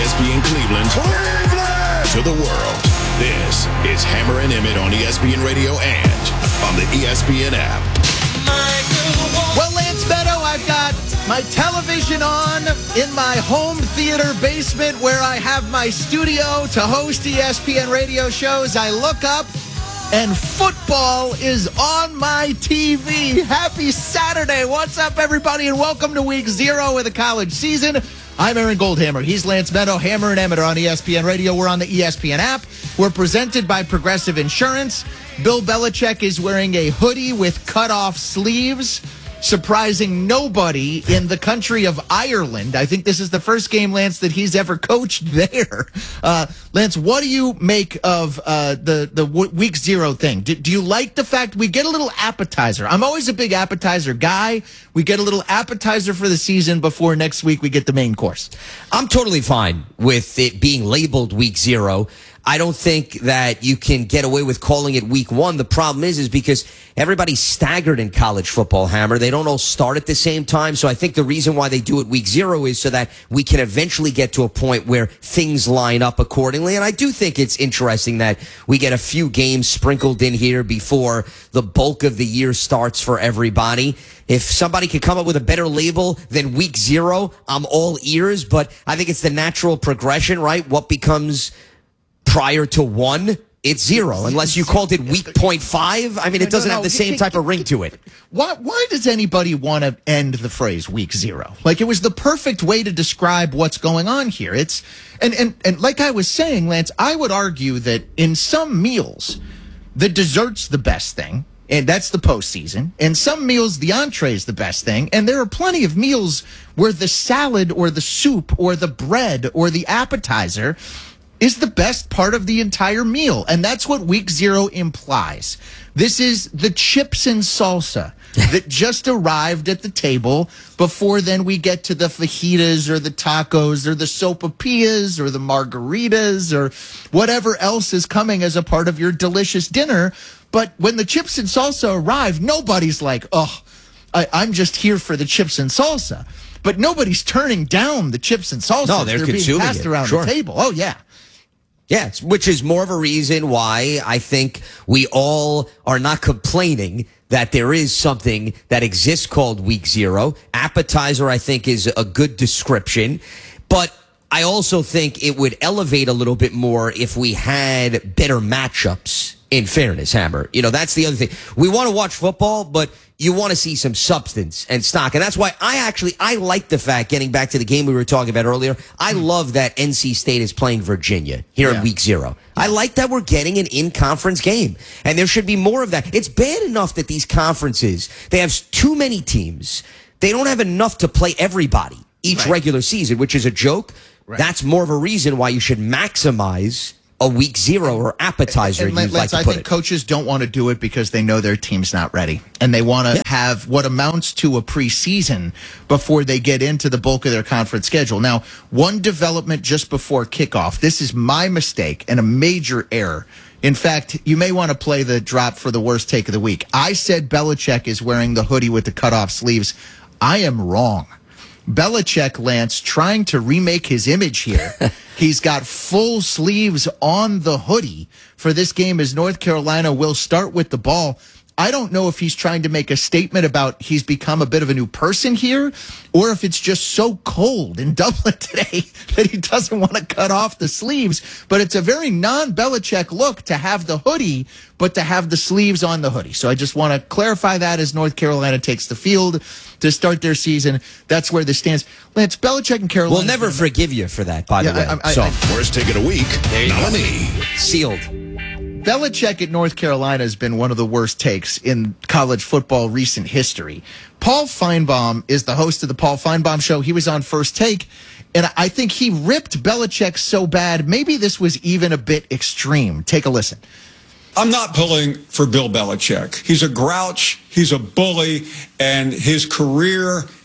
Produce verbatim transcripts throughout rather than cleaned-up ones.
S P N Cleveland, Cleveland to the world. This is Hammer and Emmett on E S P N Radio and on the E S P N app. Well, Lance Meadow, I've got my television on in my home theater basement where I have my studio to host E S P N radio shows. I look up and football is on my T V. Happy Saturday. What's up, everybody, and welcome to week zero of the college season. I'm Aaron Goldhammer. He's Lance Meadow. Hammer and Emmett are on E S P N Radio. We're on the E S P N app. We're presented by Progressive Insurance. Bill Belichick is wearing a hoodie with cut-off sleeves, surprising nobody in the country of Ireland. I think this is the first game, Lance, that he's ever coached there. Uh, Lance, what do you make of uh, the, the w- week zero thing? Do, do you like the fact we get a little appetizer? I'm always a big appetizer guy. We get a little appetizer for the season before next week we get the main course. I'm totally fine with it being labeled week zero. I don't think that you can get away with calling it week one. The problem is, is because everybody's staggered in college football, Hammer. They don't all start at the same time. So I think the reason why they do it week zero is so that we can eventually get to a point where things line up accordingly. And I do think it's interesting that we get a few games sprinkled in here before the bulk of the year starts for everybody. If somebody could come up with a better label than week zero, I'm all ears. But I think it's the natural progression, right? What becomes prior to one, it's zero. Unless you called it week point five. I mean, it doesn't no, no, have the same type of ring to it. Why, why does anybody want to end the phrase week zero? Like, it was the perfect way to describe what's going on here. It's and, and, and like I was saying, Lance, I would argue that in some meals, the dessert's the best thing. And that's the postseason. And some meals, the entree is the best thing. And there are plenty of meals where the salad or the soup or the bread or the appetizer is the best part of the entire meal. And that's what week zero implies. This is the chips and salsa that just arrived at the table before then we get to the fajitas or the tacos or the sopapillas or the margaritas or whatever else is coming as a part of your delicious dinner. But when the chips and salsa arrive, nobody's like, oh, I, I'm just here for the chips and salsa. But nobody's turning down the chips and salsa. No, they're, they're consuming being passed it. around Sure. the table. Oh, yeah. Yes, which is more of a reason why I think we all are not complaining that there is something that exists called week zero. Appetizer, I think, is a good description. But I also think it would elevate a little bit more if we had better matchups. In fairness, Hammer, you know, that's the other thing. We want to watch football, but you want to see some substance and stock. And that's why I actually, I like the fact, getting back to the game we were talking about earlier, I love that N C State is playing Virginia here yeah. in week zero. I like that we're getting an in-conference game. And there should be more of that. It's bad enough that these conferences, they have too many teams. They don't have enough to play everybody each right. regular season, which is a joke. Right. That's more of a reason why you should maximize a week zero or appetizer, and, and you'd like to I put think it. Coaches don't want to do it because they know their team's not ready. And they want to yeah. have what amounts to a preseason before they get into the bulk of their conference schedule. Now, one development just before kickoff. This is my mistake and a major error. In fact, you may want to play the drop for the worst take of the week. I said Belichick is wearing the hoodie with the cutoff sleeves. I am wrong. Belichick, Lance, trying to remake his image here. He's got full sleeves on the hoodie for this game as North Carolina will start with the ball. I don't know if he's trying to make a statement about he's become a bit of a new person here, or if it's just so cold in Dublin today that he doesn't want to cut off the sleeves. But it's a very non-Belichick look to have the hoodie, but to have the sleeves on the hoodie. So I just want to clarify that as North Carolina takes the field to start their season. That's where this stands. Lance, Belichick and Carolina. We'll never forgive you for that, by yeah, the way. I, I, so, I, Worst take of the week, nominee. Sealed. Belichick at North Carolina has been one of the worst takes in college football recent history. Paul Feinbaum is the host of the Paul Feinbaum Show. He was on First Take, and I think he ripped Belichick so bad, maybe this was even a bit extreme. Take a listen. I'm not pulling for Bill Belichick. He's a grouch, he's a bully, and his career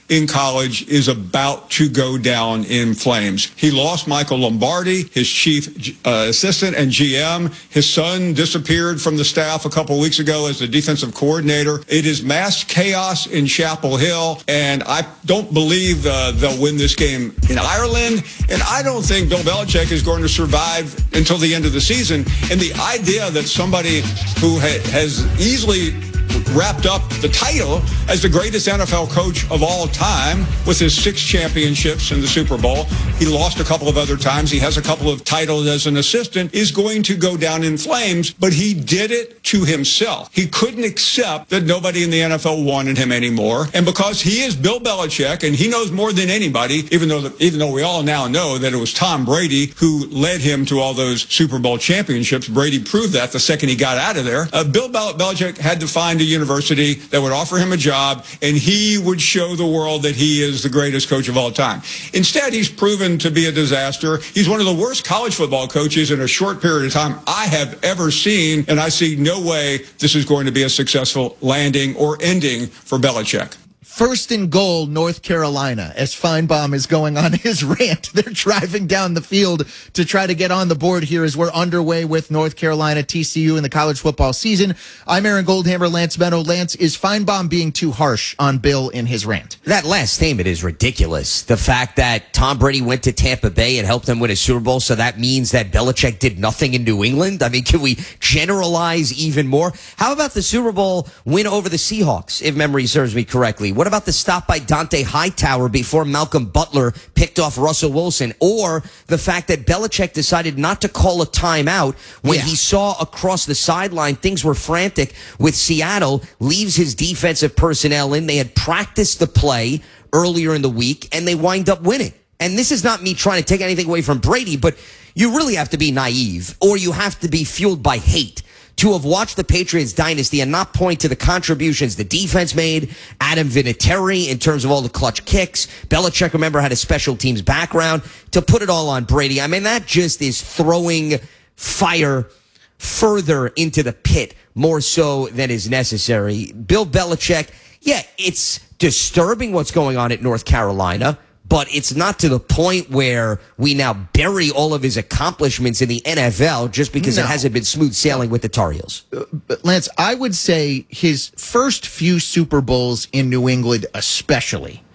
in college is about to go down in flames. He lost Michael Lombardi, his chief uh, assistant and G M. His son disappeared from the staff a couple weeks ago as the defensive coordinator. It is mass chaos in Chapel Hill, and I don't believe uh, they'll win this game in Ireland, and I don't think Bill Belichick is going to survive until the end of the season. And the idea that somebody who ha- has easily wrapped up the title as the greatest N F L coach of all time with his six championships in the Super Bowl. He lost a couple of other times. He has a couple of titles as an assistant, is going to go down in flames, but he did it to himself. He couldn't accept that nobody in the N F L wanted him anymore. And because he is Bill Belichick and he knows more than anybody, even though the, even though we all now know that it was Tom Brady who led him to all those Super Bowl championships, Brady proved that the second he got out of there. Uh, Bill Bel- Belichick had to find a university that would offer him a job, and he would show the world that he is the greatest coach of all time. Instead, he's proven to be a disaster. He's one of the worst college football coaches in a short period of time I have ever seen, and I see no way this is going to be a successful landing or ending for Belichick. First and goal, North Carolina, as Feinbaum is going on his rant. They're driving down the field to try to get on the board here as we're underway with North Carolina, T C U in the college football season. I'm Aaron Goldhammer, Lance Meadow. Lance, is Feinbaum being too harsh on Bill in his rant? That last statement is ridiculous. The fact that Tom Brady went to Tampa Bay and helped them win a Super Bowl, so that means that Belichick did nothing in New England? I mean, can we generalize even more? How about the Super Bowl win over the Seahawks, if memory serves me correctly? What about the stop by Dante Hightower before Malcolm Butler picked off Russell Wilson? Or the fact that Belichick decided not to call a timeout when yeah. he saw across the sideline things were frantic with Seattle, leaves his defensive personnel in. They had practiced the play earlier in the week, and they wind up winning. And this is not me trying to take anything away from Brady, but you really have to be naive, or you have to be fueled by hate to have watched the Patriots dynasty and not point to the contributions the defense made, Adam Vinatieri in terms of all the clutch kicks. Belichick, remember, had a special teams background. To put it all on Brady, I mean, that just is throwing fire further into the pit more so than is necessary. Bill Belichick, yeah, it's disturbing what's going on at North Carolina, but it's not to the point where we now bury all of his accomplishments in the N F L just because no. it hasn't been smooth sailing with the Tar Heels. Uh, but Lance, I would say his first few Super Bowls in New England especially,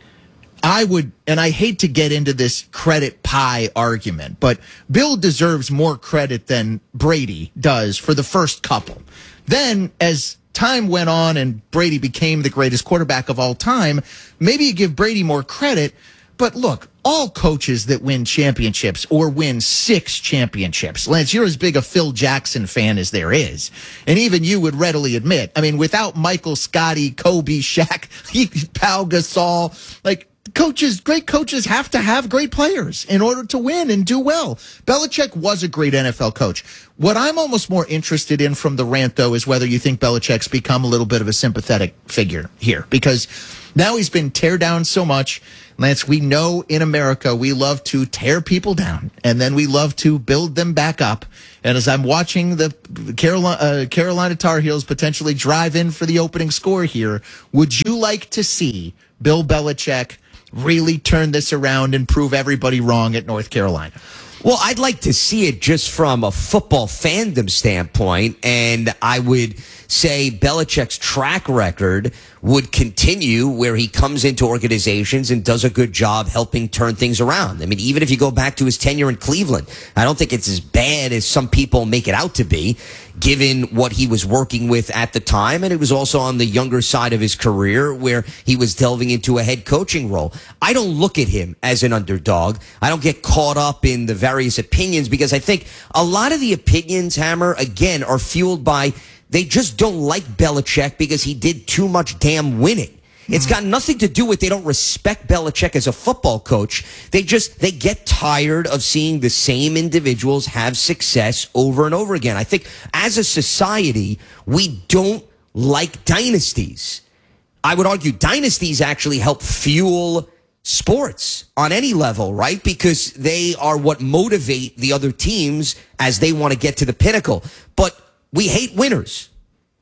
I would, and I hate to get into this credit pie argument, but Bill deserves more credit than Brady does for the first couple. Then, as time went on and Brady became the greatest quarterback of all time, maybe you give Brady more credit. But look, all coaches that win championships or win six championships, Lance, you're as big a Phil Jackson fan as there is. And even you would readily admit, I mean, without Michael, Scotty, Kobe, Shaq, Pau Gasol, like, coaches, great coaches have to have great players in order to win and do well. Belichick was a great N F L coach. What I'm almost more interested in from the rant, though, is whether you think Belichick's become a little bit of a sympathetic figure here, because now he's been teared down so much. Lance, we know in America we love to tear people down, and then we love to build them back up. And as I'm watching the Carolina, uh, Carolina Tar Heels potentially drive in for the opening score here, would you like to see Bill Belichick really turn this around and prove everybody wrong at North Carolina? Well, I'd like to see it just from a football fandom standpoint, and I would say Belichick's track record would continue where he comes into organizations and does a good job helping turn things around. I mean, even if you go back to his tenure in Cleveland, I don't think it's as bad as some people make it out to be, given what he was working with at the time. And it was also on the younger side of his career where he was delving into a head coaching role. I don't look at him as an underdog. I don't get caught up in the various opinions, because I think a lot of the opinions, Hammer, again, are fueled by they just don't like Belichick because he did too much damn winning. It's got nothing to do with they don't respect Belichick as a football coach. They just, they get tired of seeing the same individuals have success over and over again. I think as a society, we don't like dynasties. I would argue dynasties actually help fuel sports on any level, right? Because they are what motivate the other teams as they want to get to the pinnacle. But we hate winners.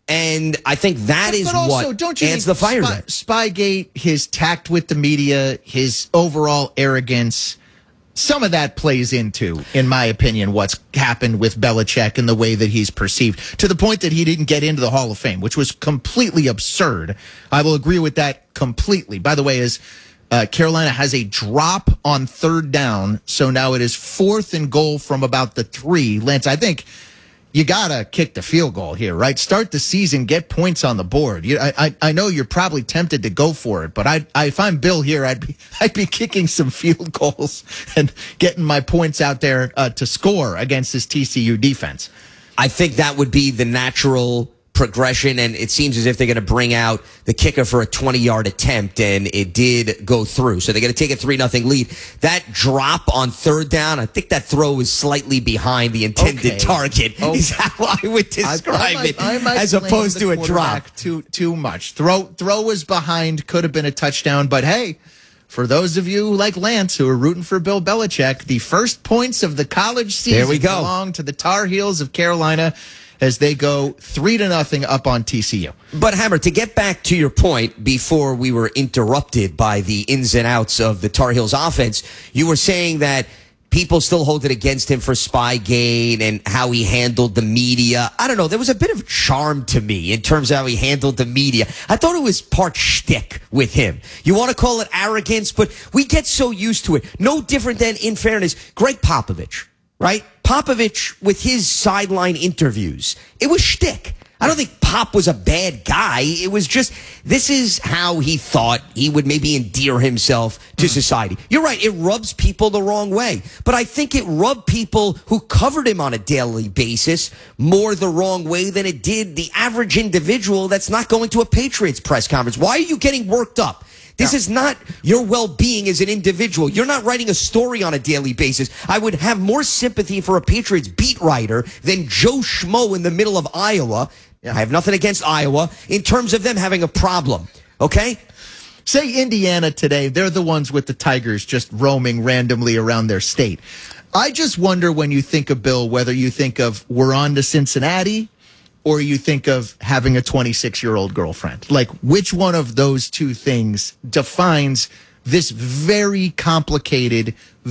And I think that is but also, what don't you adds think the fire. Spy, Spygate, his tact with the media, his overall arrogance, some of that plays into, in my opinion, what's happened with Belichick and the way that he's perceived, to the point that he didn't get into the Hall of Fame, which was completely absurd. I will agree with that completely. By the way, as uh, Carolina has a drop on third down, so now it is fourth and goal from about the three. Lance, I think you got to kick the field goal here, right? Start the season, get points on the board. You, I, I, I know you're probably tempted to go for it, but I, I, if I'm Bill here, I'd be, I'd be kicking some field goals and getting my points out there uh, to score against this T C U defense. I think that would be the natural progression, and it seems as if they're going to bring out the kicker for a twenty-yard attempt, and it did go through. So they're going to take a three nothing lead. That drop on third down, I think that throw was slightly behind the intended okay. target. Okay. Is how I would describe I, I might, it, I might as opposed to a drop. Too, too much. Throw, throw was behind, could have been a touchdown, but hey, for those of you like Lance who are rooting for Bill Belichick, the first points of the college season there we go. belong to the Tar Heels of Carolina as they go three to nothing up on T C U. But Hammer, to get back to your point before we were interrupted by the ins and outs of the Tar Heels offense, you were saying that people still hold it against him for Spygate and how he handled the media. I don't know. There was a bit of charm to me in terms of how he handled the media. I thought it was part shtick with him. You want to call it arrogance, but we get so used to it. No different than, in fairness, Greg Popovich, right? Popovich with his sideline interviews. It was shtick. I don't think Pop was a bad guy. It was just, this is how he thought he would maybe endear himself to society. You're right. It rubs people the wrong way. But I think it rubbed people who covered him on a daily basis more the wrong way than it did the average individual that's not going to a Patriots press conference. Why are you getting worked up? This is not your well-being as an individual. You're not writing a story on a daily basis. I would have more sympathy for a Patriots beat writer than Joe Schmo in the middle of Iowa. I have nothing against Iowa in terms of them having a problem. Okay? Say Indiana today, they're the ones with the Tigers just roaming randomly around their state. I just wonder when you think of Bill, whether you think of we're on to Cincinnati or you think of having a twenty-six-year-old girlfriend. Like, which one of those two things defines this very complicated,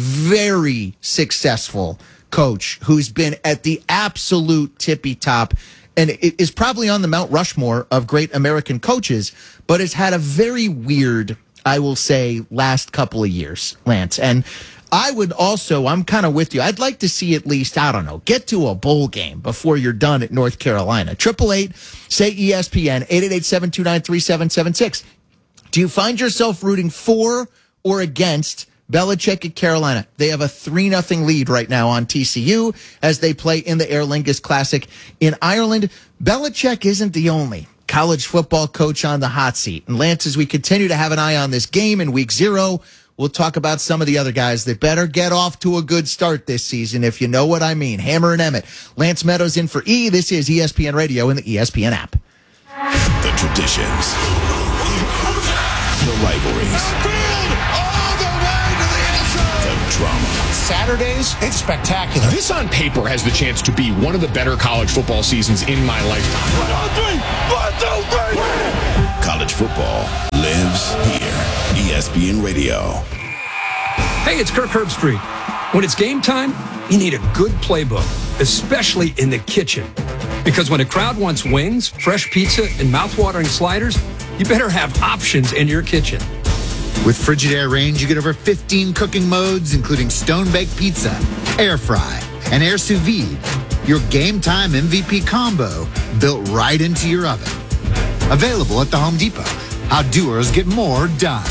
very successful coach who's been at the absolute tippy top and it is probably on the Mount Rushmore of great American coaches, but has had a very weird, I will say, last couple of years, Lance. And I would also, I'm kind of with you. I'd like to see at least, I don't know, get to a bowl game before you're done at North Carolina. eight eight eight, say E S P N, eight eight eight, seven two nine, three seven seven six. Do you find yourself rooting for or against Belichick at Carolina? They have a three nothing lead right now on T C U as they play in the Aer Lingus Classic in Ireland. Belichick isn't the only college football coach on the hot seat. And Lance, as we continue to have an eye on this game in week zero, we'll talk about some of the other guys that better get off to a good start this season, if you know what I mean. Hammer and Emmett. Lance Meadows in for E. This is E S P N Radio and the E S P N app. The traditions. The rivalries. Drama. Saturdays, it's spectacular. This on paper has the chance to be one of the better college football seasons in my lifetime. One, three, one, two, three. College football lives here. E S P N Radio. Hey, it's Kirk Herbstreit. When it's game time, you need a good playbook, especially in the kitchen. Because when a crowd wants wings, fresh pizza, and mouthwatering sliders, you better have options in your kitchen. With Frigidaire range, you get over fifteen cooking modes, including stone-baked pizza, air fry, and air sous vide. Your game-time M V P combo built right into your oven. Available at the Home Depot. How doers get more done.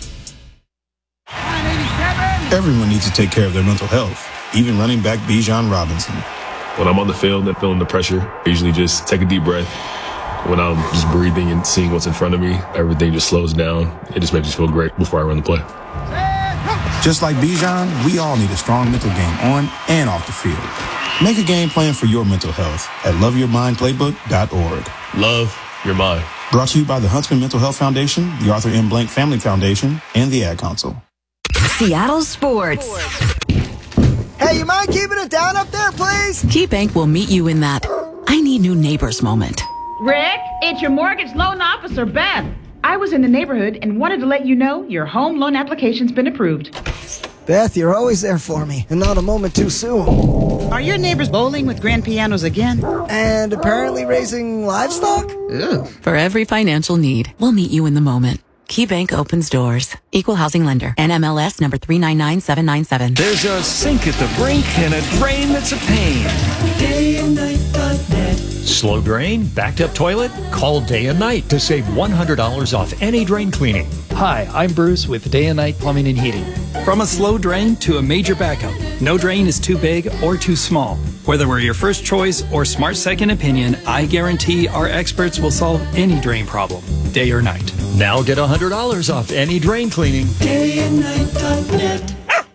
Everyone needs to take care of their mental health, even running back Bijan Robinson. When I'm on the field and feeling the pressure, I usually just take a deep breath. When I'm just breathing and seeing what's in front of me, everything just slows down. It just makes me feel great before I run the play. Just like Bijan, we all need a strong mental game on and off the field. Make a game plan for your mental health at love your mind playbook dot org. Love your mind. Brought to you by the Huntsman Mental Health Foundation, the Arthur M. Blank Family Foundation, and the Ad Council. Seattle Sports. Hey, you mind keeping it down up there, please? KeyBank will meet you in that I need new neighbors moment. Rick, it's your mortgage loan officer, Beth. I was in the neighborhood and wanted to let you know your home loan application's been approved. Beth, you're always there for me, and not a moment too soon. Are your neighbors bowling with grand pianos again? And apparently raising livestock? Ew. For every financial need, we'll meet you in the moment. KeyBank opens doors. Equal housing lender. N M L S number three nine nine seven nine seven. There's a sink at the brink and a drain that's a pain. day and night dot net. Slow drain? Backed up toilet? Call Day and Night to save one hundred dollars off any drain cleaning. Hi, I'm Bruce with Day and Night Plumbing and Heating. From a slow drain to a major backup, no drain is too big or too small. Whether we're your first choice or smart second opinion, I guarantee our experts will solve any drain problem, day or night. Now get one hundred dollars off any drain cleaning. day and night dot net.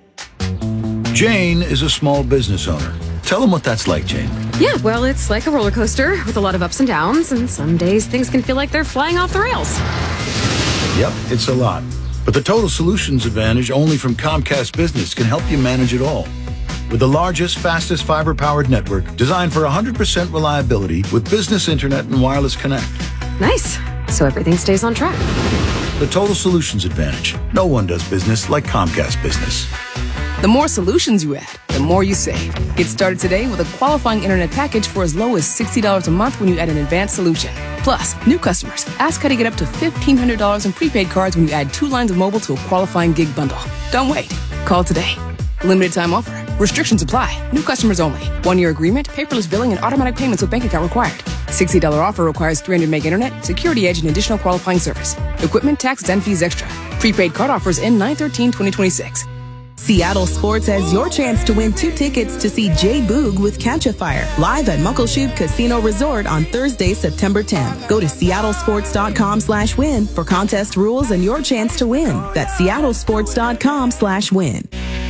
Jane is a small business owner. Tell them what that's like, Jane. Yeah, well, it's like a roller coaster with a lot of ups and downs, and some days things can feel like they're flying off the rails. Yep, it's a lot. But the Total Solutions Advantage only from Comcast Business can help you manage it all. With the largest, fastest fiber-powered network designed for one hundred percent reliability with business internet and wireless connect. Nice. So everything stays on track. The Total Solutions Advantage. No one does business like Comcast Business. The more solutions you add, the more you save. Get started today with a qualifying internet package for as low as sixty dollars a month when you add an advanced solution. Plus, new customers, ask how to get up to fifteen hundred dollars in prepaid cards when you add two lines of mobile to a qualifying gig bundle. Don't wait. Call today. Limited time offer. Restrictions apply. New customers only. One-year agreement, paperless billing, and automatic payments with bank account required. sixty dollars offer requires three hundred meg internet, security edge, and additional qualifying service. Equipment, taxes, and fees extra. Prepaid card offers end nine thirteen twenty twenty-six. Seattle Sports has your chance to win two tickets to see Jay Boog with Catch a Fire live at Muckleshoot Casino Resort on Thursday, September tenth. Go to seattlesports.com slash win for contest rules and your chance to win. That's seattlesports.com slash win.